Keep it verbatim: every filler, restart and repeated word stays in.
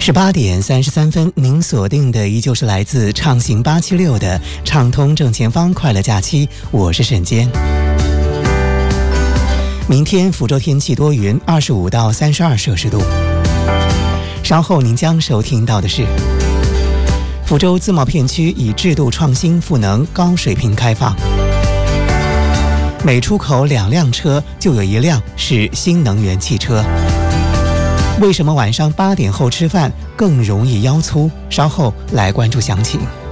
十八点三十三分，您锁定的依旧是来自畅行八七六的畅通正前方快乐假期，我是沈坚。明天福州天气多云，二十五到三十二摄氏度。稍后您将收听到的是福州自贸片区以制度创新赋能高水平开放，每出口两辆车就有一辆是新能源汽车。为什么晚上八点后吃饭更容易腰粗？稍后来关注详情。